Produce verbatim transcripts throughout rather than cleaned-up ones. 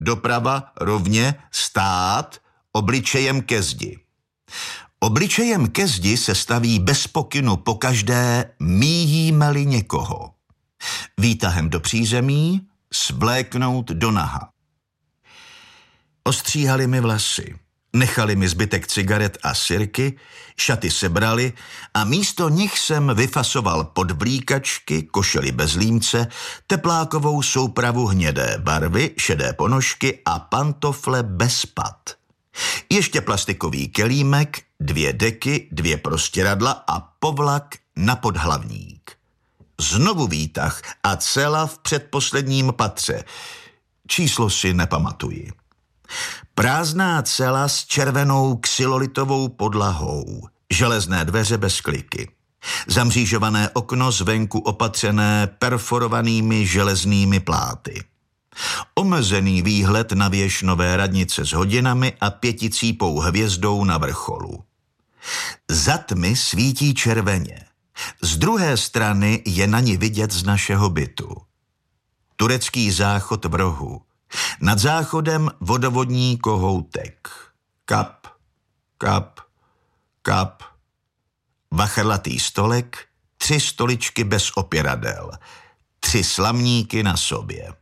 doprava rovně stát obličejem ke zdi. Obličejem ke zdi se staví bez pokynu pokaždé, míjíme-li někoho. Výtahem do přízemí, svléknout do naha. Ostříhali mi vlasy, nechali mi zbytek cigaret a sirky, šaty sebrali a místo nich jsem vyfasoval podvlíkačky, košely bez límce, teplákovou soupravu hnědé barvy, šedé ponožky a pantofle bez pat. Ještě plastikový kelímek, dvě deky, dvě prostěradla a povlak na podhlavník. Znovu výtah a cela v předposledním patře. Číslo si nepamatuji. Prázdná cela s červenou xylolitovou podlahou, železné dveře bez kliky. Zamřížované okno zvenku opatřené perforovanými železnými pláty. Omezený výhled na věž Nové radnice s hodinami a pěticípou hvězdou na vrcholu. Za tmy svítí červeně. Z druhé strany je na ní vidět z našeho bytu. Turecký záchod v rohu. Nad záchodem vodovodní kohoutek. Kap, kap, kap. Vachrlatý stolek, tři stoličky bez opěradel. Tři slamníky na sobě.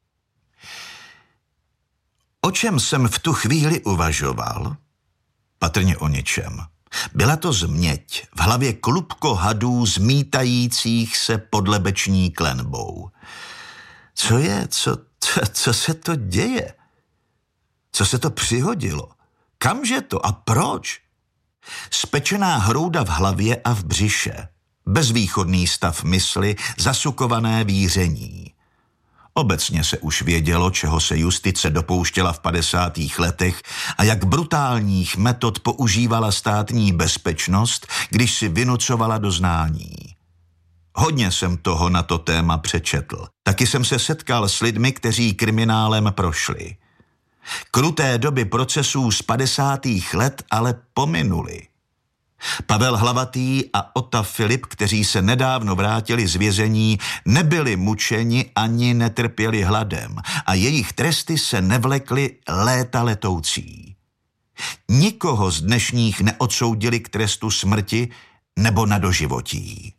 O čem jsem v tu chvíli uvažoval? Patrně o něčem. Byla to změť, v hlavě klubko hadů zmítajících se podlebeční klenbou. Co je, co, co, co se to děje? Co se to přihodilo? Kamže to a proč? Spečená hrouda v hlavě a v břiše. Bezvýchodný stav mysli, zasukované víření. Obecně se už vědělo, čeho se justice dopouštěla v padesátých letech a jak brutálních metod používala státní bezpečnost, když si vynucovala doznání. Hodně jsem toho na to téma přečetl. Taky jsem se setkal s lidmi, kteří kriminálem prošli. Kruté doby procesů z padesátých let ale pominuly. Pavel Hlavatý a Ota Filip, kteří se nedávno vrátili z vězení, nebyli mučeni ani netrpěli hladem a jejich tresty se nevlekly léta letoucí. Nikoho z dnešních neodsoudili k trestu smrti nebo na doživotí.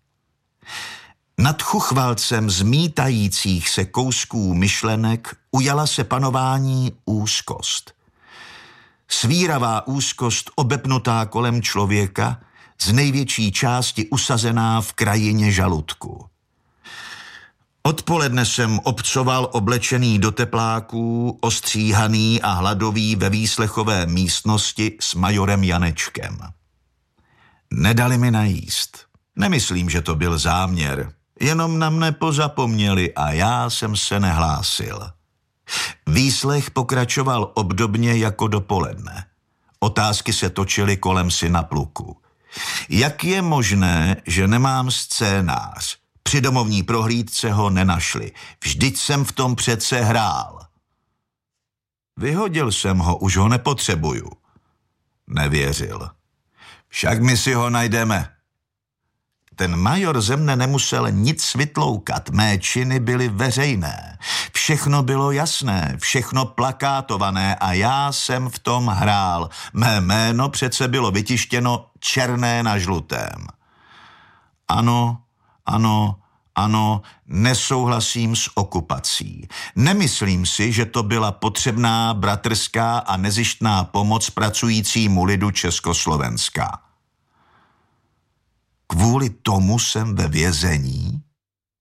Nad chuchvalcem zmítajících se kousků myšlenek ujala se panování úzkost. Svíravá úzkost obepnutá kolem člověka, z největší části usazená v krajině žaludku. Odpoledne jsem obcoval oblečený do tepláků, ostříhaný a hladový ve výslechové místnosti s majorem Janečkem. Nedali mi najíst. Nemyslím, že to byl záměr, jenom na mne pozapomněli a já jsem se nehlásil. Výslech pokračoval obdobně jako dopoledne. Otázky se točily kolem syna pluku. Jak je možné, že nemám scénář? Při domovní prohlídce ho nenašli. Vždyť jsem v tom přece hrál. Vyhodil jsem ho, už ho nepotřebuju. Nevěřil. Však my si ho najdeme. Ten major ze mne nemusel nic vytloukat, mé činy byly veřejné. Všechno bylo jasné, všechno plakátované a já jsem v tom hrál. Mé jméno přece bylo vytištěno černé na žlutém. Ano, ano, ano, nesouhlasím s okupací. Nemyslím si, že to byla potřebná bratrská a nezištná pomoc pracujícímu lidu Československa. Kvůli tomu jsem ve vězení?